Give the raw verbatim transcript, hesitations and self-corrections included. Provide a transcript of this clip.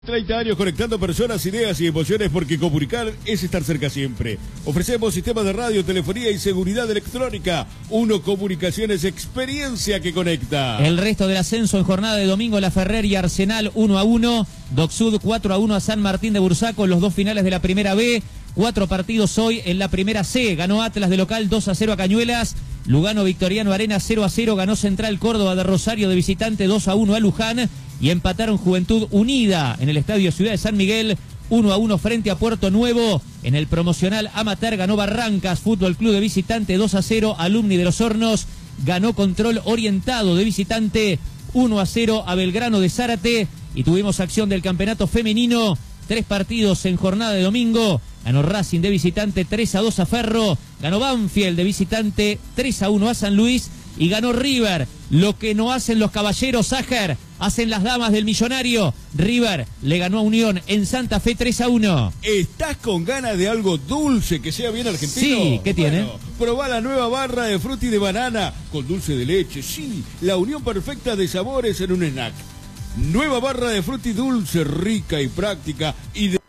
treinta años conectando personas, ideas y emociones, porque comunicar es estar cerca siempre. Ofrecemos sistemas de radio, telefonía y seguridad electrónica. Uno Comunicaciones, experiencia que conecta. El resto del ascenso en jornada de domingo: La Ferrer y Arsenal uno a uno, Docsud cuatro a uno a San Martín de Bursaco, los dos finales de la primera B. Cuatro partidos hoy en la primera C. Ganó Atlas de local dos a cero a Cañuelas. Lugano Victoriano Arena cero a cero. Ganó Central Córdoba de Rosario de visitante dos a uno a Luján. Y empataron Juventud Unida en el Estadio Ciudad de San Miguel uno a uno frente a Puerto Nuevo. En el promocional amateur ganó Barrancas Fútbol Club de visitante dos a cero. Alumni de los Hornos ganó Control Orientado de visitante uno a cero a Belgrano de Zárate. Y tuvimos acción del campeonato femenino. Tres partidos en jornada de domingo. Ganó Racing de visitante tres a dos a Ferro. Ganó Banfield de visitante tres a uno a San Luis. Y ganó River. Lo que no hacen los caballeros, Sájer, hacen las damas del Millonario. River le ganó a Unión en Santa Fe tres a uno. ¿Estás con ganas de algo dulce que sea bien argentino? Sí, ¿qué tiene? Bueno, probá la nueva barra de fruta y de banana con dulce de leche. Sí, la unión perfecta de sabores en un snack. Nueva barra de fruta y dulce, rica y práctica y de